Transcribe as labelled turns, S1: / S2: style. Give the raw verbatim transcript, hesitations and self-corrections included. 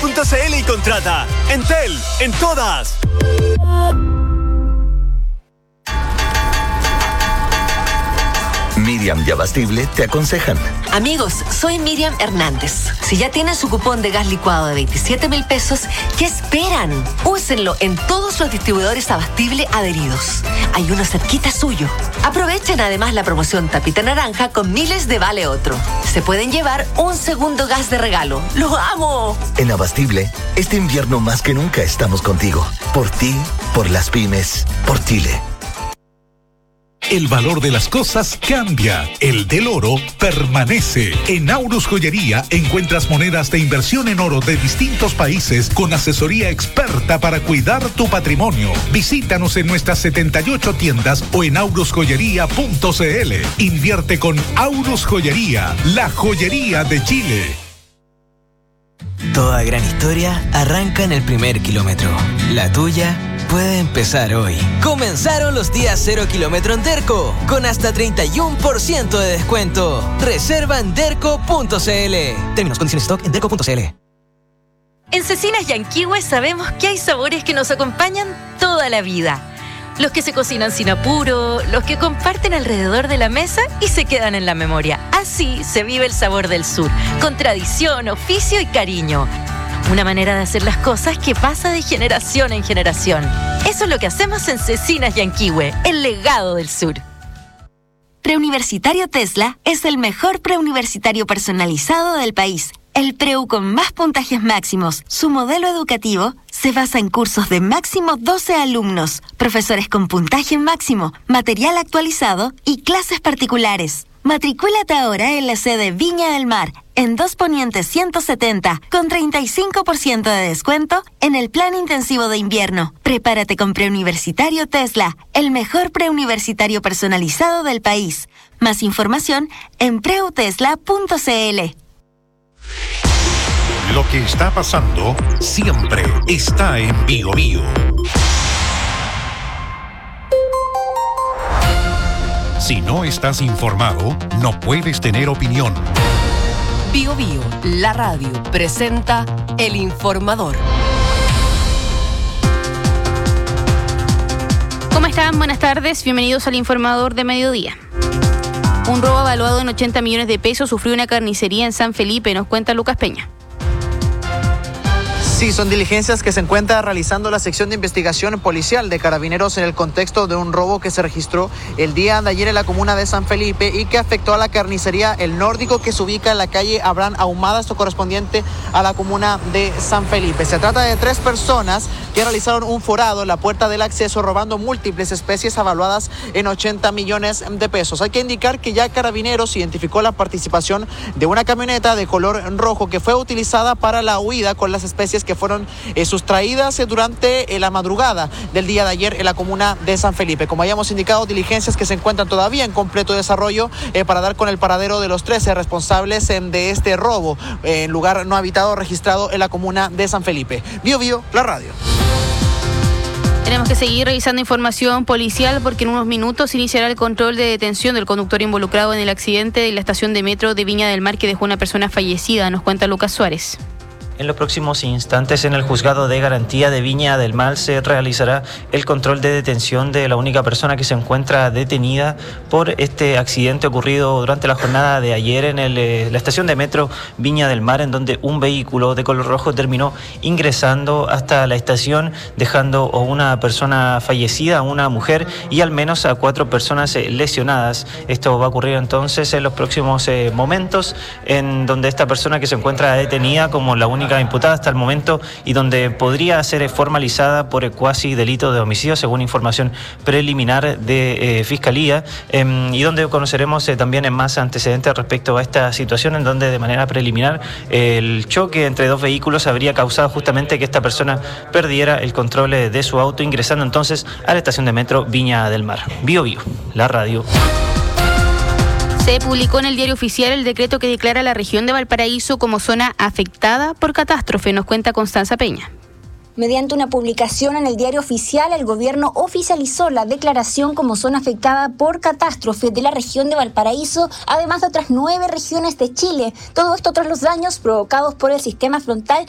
S1: punto c l y contrata. Entel, en todas.
S2: Miriam y Abastible te aconsejan.
S3: Amigos, soy Miriam Hernández. Si ya tienen su cupón de gas licuado de veintisiete mil pesos, ¿qué esperan? Úsenlo en todos los distribuidores Abastible adheridos. Hay uno cerquita suyo. Aprovechen además la promoción Tapita Naranja con miles de vale otro. Se pueden llevar un segundo gas de regalo. ¡Lo amo!
S2: En Abastible, este invierno más que nunca estamos contigo. Por ti, por las pymes, por Chile.
S4: El valor de las cosas cambia. El del oro permanece. En Aurus Joyería encuentras monedas de inversión en oro de distintos países con asesoría experta para cuidar tu patrimonio. Visítanos en nuestras setenta y ocho tiendas o en aurus joyería punto c l. Invierte con Aurus Joyería, la joyería de Chile.
S5: Toda gran historia arranca en el primer kilómetro. La tuya puede empezar hoy. Comenzaron los días cero kilómetro en Derco, con hasta treinta y uno por ciento de descuento. Reserva en derco punto c l. Términos, condiciones, stock en derco punto c l.
S6: En Cecinas Yanquihue sabemos que hay sabores que nos acompañan toda la vida. Los que se cocinan sin apuro, los que comparten alrededor de la mesa y se quedan en la memoria. Así se vive el sabor del sur, con tradición, oficio y cariño. Una manera de hacer las cosas que pasa de generación en generación. Eso es lo que hacemos en Cecinas Yanquihue, el legado del sur.
S7: Preuniversitario Tesla es el mejor preuniversitario personalizado del país. El preu con más puntajes máximos. Su modelo educativo se basa en cursos de máximo doce alumnos, profesores con puntaje máximo, material actualizado y clases particulares. Matricúlate ahora en la sede Viña del Mar, en Dos Poniente ciento setenta, con treinta y cinco por ciento de descuento en el plan intensivo de invierno. Prepárate con Preuniversitario Tesla, el mejor preuniversitario personalizado del país. Más información en preutesla punto c l.
S8: Lo que está pasando siempre está en Bio Bio. Si no estás informado, no puedes tener opinión.
S9: Bio Bio, la radio, presenta El Informador.
S10: ¿Cómo están? Buenas tardes, bienvenidos al Informador de Mediodía. Un robo evaluado en ochenta millones de pesos sufrió una carnicería en San Felipe, nos cuenta Lucas Peña.
S11: Sí, son diligencias que se encuentra realizando la sección de investigación policial de Carabineros en el contexto de un robo que se registró el día de ayer en la comuna de San Felipe y que afectó a la carnicería El Nórdico, que se ubica en la calle Abraham Ahumada, esto correspondiente a la comuna de San Felipe. Se trata de tres personas que realizaron un forado en la puerta del acceso robando múltiples especies evaluadas en ochenta millones de pesos. Hay que indicar que ya Carabineros identificó la participación de una camioneta de color rojo que fue utilizada para la huida con las especies que que fueron eh, sustraídas eh, durante eh, la madrugada del día de ayer en la comuna de San Felipe. Como hayamos indicado, diligencias que se encuentran todavía en completo desarrollo eh, para dar con el paradero de los trece responsables eh, de este robo eh, en lugar no habitado registrado en la comuna de San Felipe. Bio Bio, la radio.
S10: Tenemos que seguir revisando información policial porque en unos minutos iniciará el control de detención del conductor involucrado en el accidente de la estación de metro de Viña del Mar que dejó una persona fallecida, nos cuenta Lucas Suárez.
S12: En los próximos instantes, en el Juzgado de Garantía de Viña del Mar se realizará el control de detención de la única persona que se encuentra detenida por este accidente ocurrido durante la jornada de ayer en el, eh, la estación de metro Viña del Mar, en donde un vehículo de color rojo terminó ingresando hasta la estación, dejando a una persona fallecida, una mujer, y al menos a cuatro personas eh, lesionadas. Esto va a ocurrir entonces en los próximos eh, momentos, en donde esta persona que se encuentra detenida como la única imputada hasta el momento y donde podría ser formalizada por el cuasi delito de homicidio según información preliminar de eh, Fiscalía eh, y donde conoceremos eh, también más antecedentes respecto a esta situación, en donde de manera preliminar eh, el choque entre dos vehículos habría causado justamente que esta persona perdiera el control eh, de su auto, ingresando entonces a la estación de metro Viña del Mar. Bio Bio, la radio.
S10: Se publicó en el Diario Oficial el decreto que declara la región de Valparaíso como zona afectada por catástrofe, nos cuenta Constanza Peña.
S13: Mediante una publicación en el Diario Oficial, el gobierno oficializó la declaración como zona afectada por catástrofe de la región de Valparaíso, además de otras nueve regiones de Chile. Todo esto tras los daños provocados por el sistema frontal